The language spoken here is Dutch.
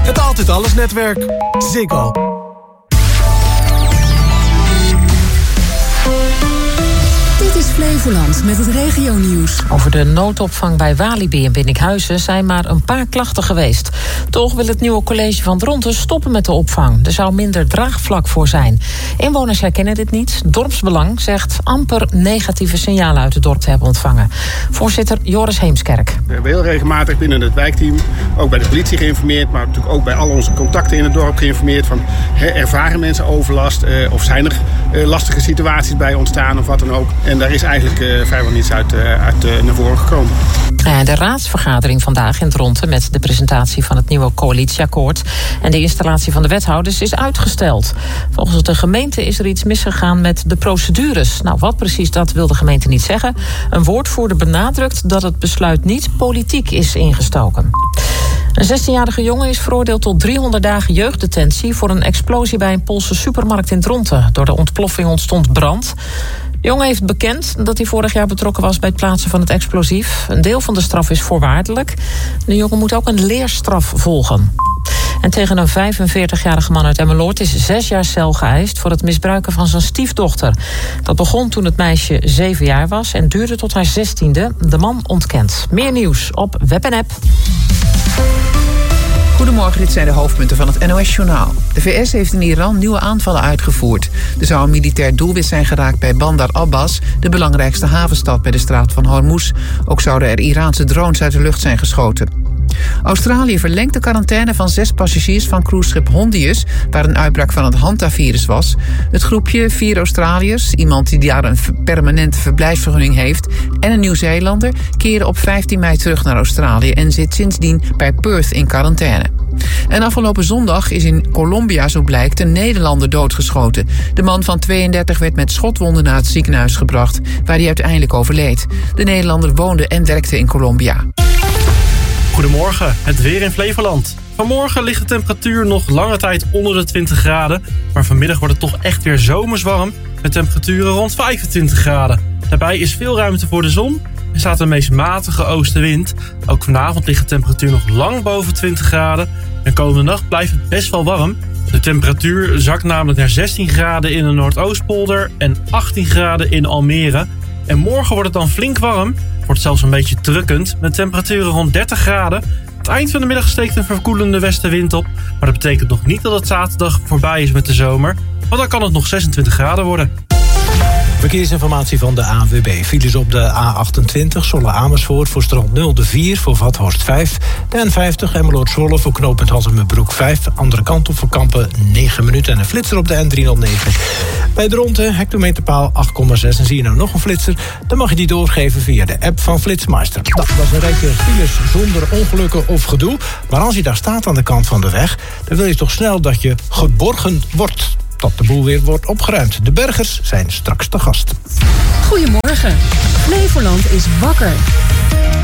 Het Altijd Alles netwerk. Ziggo. Dit is Flevoland met het regionieuws. Over de noodopvang bij Walibi in Binnenhuizen zijn maar een paar klachten geweest. Toch wil het nieuwe college van Dronten stoppen met de opvang. Er zou minder draagvlak voor zijn. Inwoners herkennen dit niet. Dorpsbelang zegt amper negatieve signalen uit het dorp te hebben ontvangen. Voorzitter Joris Heemskerk. We hebben heel regelmatig binnen het wijkteam ook bij de politie geïnformeerd, maar natuurlijk ook bij al onze contacten in het dorp geïnformeerd van ervaren mensen overlast of zijn er lastige situaties bij ontstaan of wat dan ook. En daar is eigenlijk vrijwel niets uit naar voren gekomen. De raadsvergadering vandaag in Dronten met de presentatie van het nieuwe coalitieakkoord en de installatie van de wethouders is uitgesteld. Volgens de gemeente is er iets misgegaan met de procedures. Nou, wat precies, dat wil de gemeente niet zeggen. Een woordvoerder benadrukt dat het besluit niet politiek is ingestoken. Een 16-jarige jongen is veroordeeld tot 300 dagen jeugddetentie voor een explosie bij een Poolse supermarkt in Dronten. Door de ontploffing ontstond brand. De jongen heeft bekend dat hij vorig jaar betrokken was bij het plaatsen van het explosief. Een deel van de straf is voorwaardelijk. De jongen moet ook een leerstraf volgen. En tegen een 45-jarige man uit Emmeloord is 6 jaar cel geëist voor het misbruiken van zijn stiefdochter. Dat begon toen het meisje 7 jaar was en duurde tot haar 16e. De man ontkent. Meer nieuws op Web en App. Goedemorgen, dit zijn de hoofdpunten van het NOS-journaal. De VS heeft in Iran nieuwe aanvallen uitgevoerd. Er zou een militair doelwit zijn geraakt bij Bandar Abbas, de belangrijkste havenstad bij de straat van Hormuz. Ook zouden er Iraanse drones uit de lucht zijn geschoten. Australië verlengt de quarantaine van 6 passagiers van cruiseschip Hondius, waar een uitbraak van het Hanta-virus was. Het groepje 4 Australiërs, iemand die daar een permanente verblijfsvergunning heeft, en een Nieuw-Zeelander keren op 15 mei terug naar Australië en zit sindsdien bij Perth in quarantaine. En afgelopen zondag is in Colombia, zo blijkt, een Nederlander doodgeschoten. De man van 32 werd met schotwonden naar het ziekenhuis gebracht, waar hij uiteindelijk overleed. De Nederlander woonde en werkte in Colombia. Goedemorgen, het weer in Flevoland. Vanmorgen ligt de temperatuur nog lange tijd onder de 20 graden. Maar vanmiddag wordt het toch echt weer zomers warm, met temperaturen rond 25 graden. Daarbij is veel ruimte voor de zon en staat een meest matige oostenwind. Ook vanavond ligt de temperatuur nog lang boven 20 graden. En komende nacht blijft het best wel warm. De temperatuur zakt namelijk naar 16 graden in de Noordoostpolder en 18 graden in Almere. En morgen wordt het dan flink warm. Wordt zelfs een beetje drukkend, met temperaturen rond 30 graden. Het eind van de middag steekt een verkoelende westenwind op. Maar dat betekent nog niet dat het zaterdag voorbij is met de zomer. Want dan kan het nog 26 graden worden. Verkeersinformatie van de ANWB. Files op de A28 Zwolle-Amersfoort voor Strand 0 de 4 voor Vathorst 5. De N50 Emmeloord-Zwolle voor knooppunt Hattemerbroek 5. Andere kant op voor Kampen 9 minuten. En een flitser op de N309. Bij Dronten hectometerpaal 8,6. En zie je nou nog een flitser? Dan mag je die doorgeven via de app van Flitsmeister. Nou, dat is een rijtje files zonder ongelukken of gedoe. Maar als je daar staat aan de kant van de weg, dan wil je toch snel dat je geborgen wordt. Tot de boel weer wordt opgeruimd. De bergers zijn straks te gast. Goedemorgen. Flevoland is wakker.